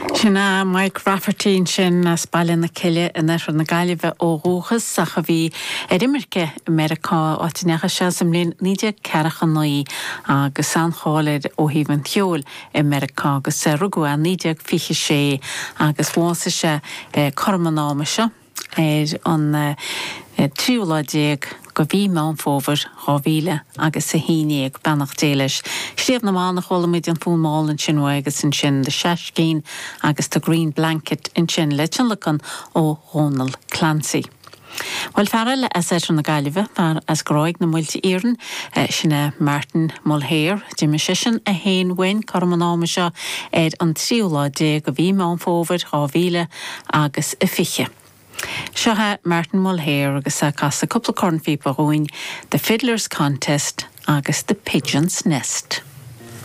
Sinna Mike Rafferty sin na spáile na ciile in na gaiileh ó rúchas sacha bhí Imirce Americá áitinecha se sem líon níide cearcha nuí agus san cháid ó híhann teol Americá agus sé rugú a níide fiche sé agus bhása se cormanáma se an tríúladéag go bhí meán fóbhar rábhíle agus sa híineag benach déiles. Sríomh na mána cholamid an fún málan sin agus in sin de 6 cín agus de Green Blanket in sin leitsinlachan ó Ronald Clancy. Well fearil as na gaiileh fear as gráig na muilte éireann sinna Martin Mulhare, Jimmy Shishin a héin wein cormanáma seo an tríúladéag go bhí meán fóbhar rábhíle agus i fiche. Seo Martin Mulhare agus cas a couple of cornfeep a roin, the Fiddler's Contest agus the Pigeon's Nest.